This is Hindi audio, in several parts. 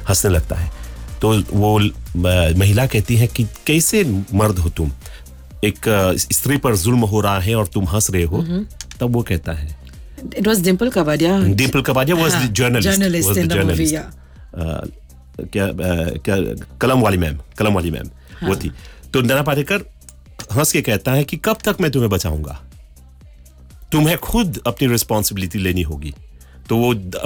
हंसने लगता है। तो वो महिला कहती है कि कैसे मर्द हो तुम, एक स्त्री पर जुल्म हो रहा है और तुम हंस रहे हो। तब वो कहता है, It was Dimple Kabadia. Dimple Kabadia was the journalist. Journalist in the movie, yeah. क्या कलम वाली मैम वो थी। तो नाना पाटेकर हंस के कहता है कि कब तक मैं तुम्हें बचाऊंगा, तुम्हें खुद अपनी रिस्पॉन्सिबिलिटी लेनी होगी। तो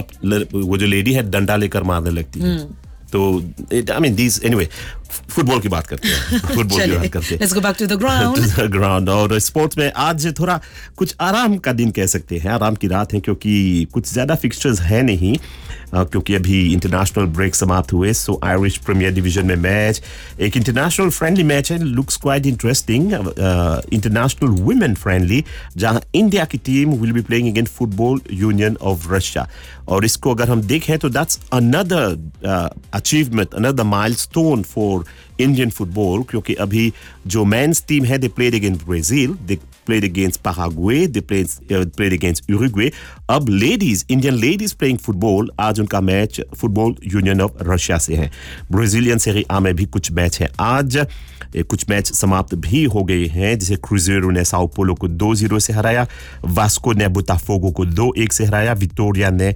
वो जो लेडी है डंडा लेकर मारने लगती है। तो I mean this anyway, football की बात करते हैं। Let's go back to the ground. To the ground. और स्पोर्ट्स में आज थोड़ा कुछ आराम का दिन कह सकते हैं, आराम की रात है, क्योंकि कुछ ज्यादा फिक्सचर्स है नहीं, क्योंकि अभी इंटरनेशनल ब्रेक समाप्त हुए। सो आयरिश प्रीमियर डिवीजन में मैच, एक इंटरनेशनल फ्रेंडली मैच है, looks quite interesting, international women friendly, जहां इंडिया की team will be playing against football union of Russia. और इसको अगर हम देखें तो that's another achievement, another milestone for Indian football, क्योंकि अभी जो मेंस टीम है, they played against Brazil, they played against Paraguay, they played against Uruguay. अब ladies, Indian ladies playing football, आज उनका match football union of Russia से है। ब्राजीलियन सेरी आ में भी कुछ मैच है आज, कुछ मैच समाप्त भी हो गए हैं, जैसे क्रूजेरो ने साओ पोलो को 2-0 से हराया, वास्को ने बोताफोगो को 2-1 से हराया, विक्टोरिया ने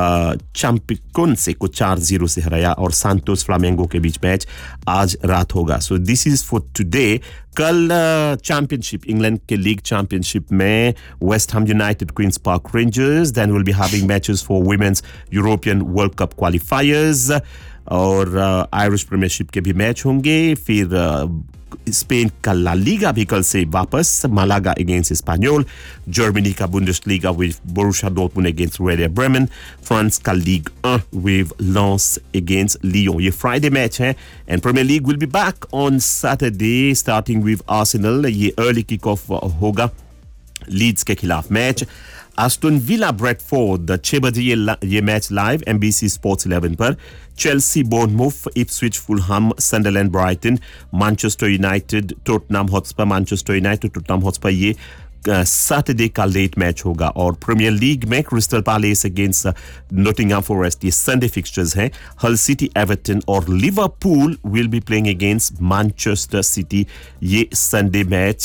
चाम्पिकोन्से को 4-0 से हराया, और सांतोस फ्लामेंगो के बीच मैच आज रात होगा। So this is for today. कल चैंपियनशिप, इंग्लैंड के लीग चैंपियनशिप में West Ham United queen's park rangers, then will be having matches for women's European world cup क्वालिफायर्स, और आयरिश प्रीमियरशिप के भी मैच होंगे। फिर स्पेन का ला लीगा भी कल से वापस, मालागा अगेंस्ट एस्पान्योल, जर्मनी का Bundesliga with Borussia Dortmund against वेर्डर Bremen, France का league 1 with loans against Leone. ये फ्राइडे मैच है, and premiere league will be back on Saturday starting with Arsenal. ये अर्ली किक ऑफ होगा लीड्स के खिलाफ मैच। एस्टन विला ब्रेडफोर्ड 6 बजे ये मैच लाइव एमबीसी स्पोर्ट्स 11 पर। Chelsea बोर्नमूथ, Ipswich Fulham, सनडरलैंड Brighton, Manchester United Tottenham Hotspur, Manchester United Tottenham Hotspur, ये सैटरडे का लेट मैच होगा। और प्रीमियर लीग में crystal palace against Nottingham forest, ये संडे फिक्सचर्स हैं। हल सिटी एवर्टन और Liverpool will be playing against Manchester city, ये संडे मैच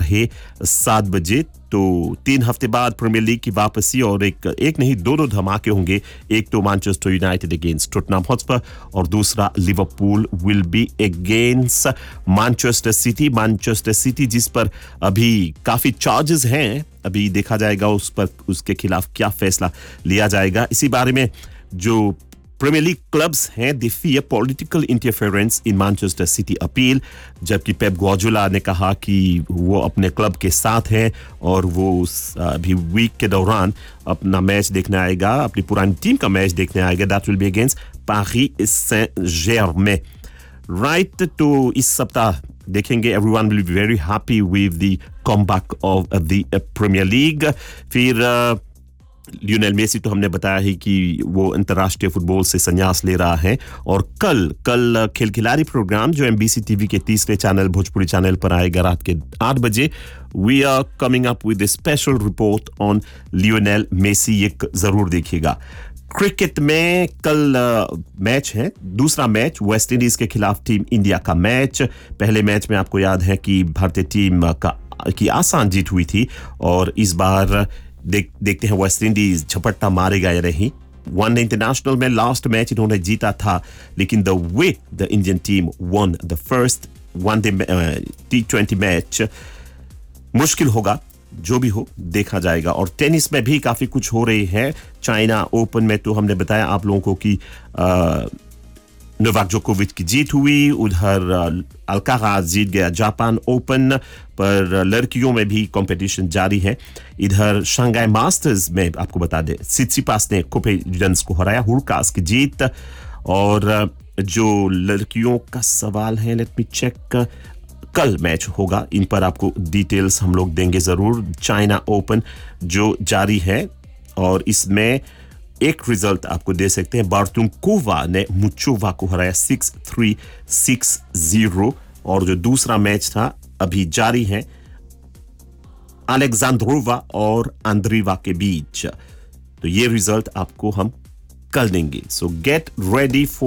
7:30 बजे। तो 3 हफ्ते बाद प्रीमियर लीग की वापसी, और एक नहीं दो धमाके होंगे। एक तो Manchester United against Tottenham Hotspur, और दूसरा Liverpool will be against Manchester city. Manchester city जिस पर अभी काफी चार्जेस हैं, अभी देखा जाएगा उस पर, उसके खिलाफ क्या फैसला लिया जाएगा। इसी बारे में जो प्रीमियर लीग क्लब्स हैं, दे fear political interference in Manchester city appeal, जबकि पेप ग्वार्डियोला ने कहा कि वो अपने क्लब के साथ हैं, और वो अभी वीक के दौरान अपना मैच देखने आएगा, अपनी पुरानी टीम का मैच देखने आएगा, that will be against Paris Saint-Germain. Right, तो इस सप्ताह देखेंगे, everyone will be very happy with the comeback of the premiere league. फिर लियोनेल मेसी तो हमने बताया ही कि वो अंतर्राष्ट्रीय फुटबॉल से संन्यास ले रहा है, और कल खेल खिलाड़ी प्रोग्राम जो एमबीसी टीवी के तीसरे चैनल भोजपुरी चैनल पर आएगा रात के 8 बजे। We are coming up with a special report on Lionel Messi, ये जरूर देखिएगा। क्रिकेट में कल मैच है, दूसरा मैच वेस्ट इंडीज के खिलाफ टीम इंडिया का मैच। पहले मैच में आपको याद है कि भारतीय टीम की आसान जीत हुई थी, और इस बार देखते हैं वेस्ट इंडीज झपट्टा मारेगा या नहीं। वन इंटरनेशनल में लास्ट मैच इन्होंने जीता था, लेकिन the way the Indian team one the first one day T20 match मुश्किल होगा, जो भी हो देखा जाएगा। और टेनिस में भी काफी कुछ हो रही है। चाइना ओपन में तो हमने बताया आप लोगों को कि नोवाक जोकोविच की जीत हुई, उधर अल्काराज जीत गया जापान ओपन पर। लड़कियों में भी कंपटीशन जारी है। इधर शंघाई मास्टर्स में आपको बता दें, सित्सिपास ने कोपेजन्स को हराया, हुरकास की जीत। और जो लड़कियों का सवाल है, लेट मी चेक, कल मैच होगा, इन पर आपको डिटेल्स हम लोग देंगे जरूर। चाइना ओपन जो जारी है, और इसमें एक रिजल्ट आपको दे सकते हैं। बार्तुंकोवा ने मुचोवा को हराया 6-3, 6-0। और जो दूसरा मैच था अभी जारी है, अलेक्जेंड्रोवा और आंद्रीवा के बीच। तो ये रिजल्ट आपको हम कल देंगे। सो गेट रेडी फॉर